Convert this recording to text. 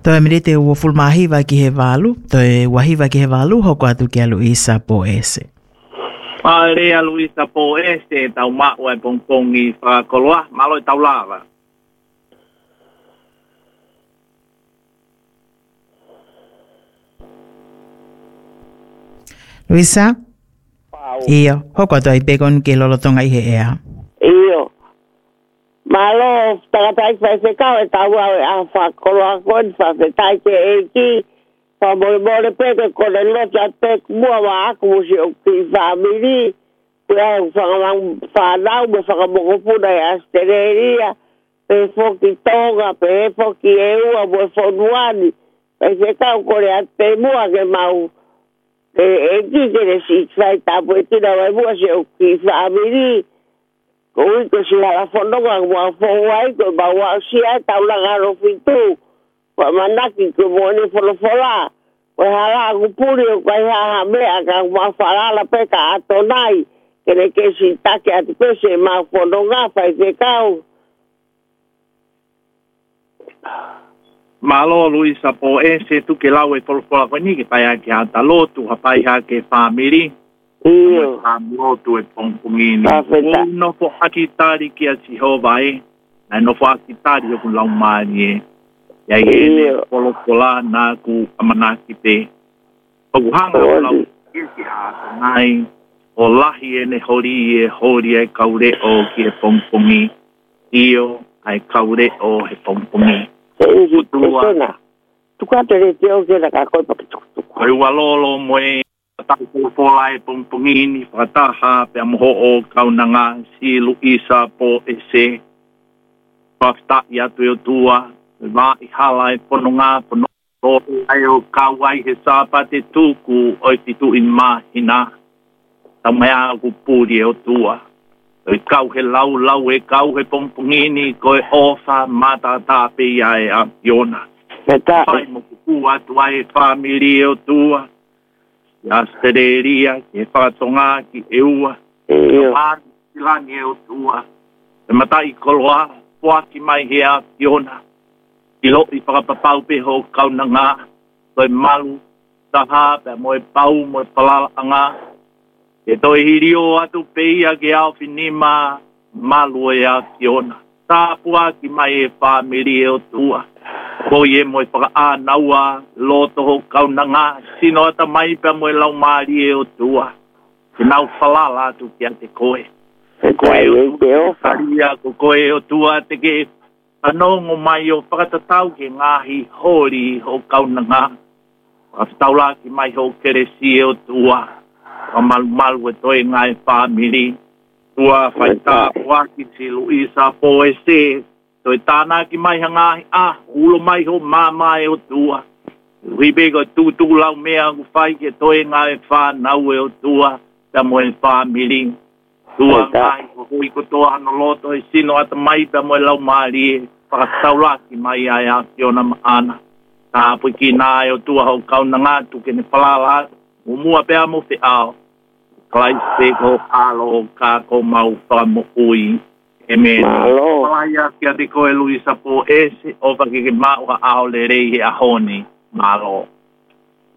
Toi merete ua fulmahiva ki he walu, toi wahiva ki he walu, hoko atu ki a Luisa Poese. Rea Luisa Poese, tau maua e pongpongi whakoloa, malo e tau lava. Luisa? Iyo, hoko atu ai pekon ke lolotonga i he ea. Iyo. Malo, tagatai whaise kau e tau au e a whakoloa koen, whawhetai ke eiki, whamore peke kone lota pek mua wa aku musi o ki whamiri, pia whanau me whakamoko puna e astereria, pe foki tonga, pe foki eua, mo fonuani, whaise kau kone a te mua ke mau, eiki kene si whai tapu e tina wai mua se o ki whamiri, ui ko si hala whanonga mua whawai ko ma wau sia tau langaro fitu wa manaki ko moane wholofola wa hala kupuri o kai haha mea ka ma whalala peka ato nai kene ke si take ati pese ma whanonga whai ke kau Malo Luisa Poese tu ke lau e wholofola whani ke pai ake hata lotu hapai hake whamiri iyo tu e pongpongini no fo akitari ki a Jehova e na no fo akitari o ku lau mani e ya e polopola na ku amanaki te o ku hanga o lau ki ha nai o lahi e ne hori e kaure o ki e pongpongi iyo ai kaure o he pongpongi tu katere te o ke na ka koe pakituk koi walolo moe Tako polai pongpongini whataha pe amoho o kaunanga si Luisa Poese. Whafta i atu e o tua, wā i hala e pononga, pononga, ai o kawai he sāpa te tūku o i titu i mahina. Tau mea ku pūri e o tua. O i kau he lau e kau he pongpongini koe ofa mata tāpe ia e a Iona. Whai mo kuku atu ai whamiri e o tua. Ya stereria ke whakatonga ki eua. Māni silani e o tua. E matai koloa, poaki mai hea Fiona. I lo i whakapapau pe ho kaunanga. Toi malu, taha, pe moe pau, moe palanga. E toi hirio atu peia ke au finima, malu e a Fiona. Tā puaki mai e whamiri e o tua. Ko ye mo pa a naua loto ho kaunanga sino ata mai pa mo lau mari e o tua ke nau falala tu ki ate koe o faria ko koe o tua te ke anongo mai o whakatatau ke ngahi hori ho kaunanga aftaula ki mai ho keresi e o tua o malu e toi ngai family tua whaita waki si Luisa Poese Toi tāna ki mai hangahi, ulo mai ho māma e o tua. Ribe ko tūtū lau mea ku whai ke toi ngā e whānau e o tua, ta mo e whāmiri. Tua mai, ko hui ko toa hano loto e sino ata mai ta mo e lau maari e, whakataula ki mai ai a ki ona maana. Tā pui ki nā e o tua hau kauna ngātu ke ne palala, umua pēa mo whi ao. Klai se ko alo ka ko mau whamo ui. Amen. Malaya kia te koe Luisa Poese, o whakeke maua ao le rei he ahoni. Malo.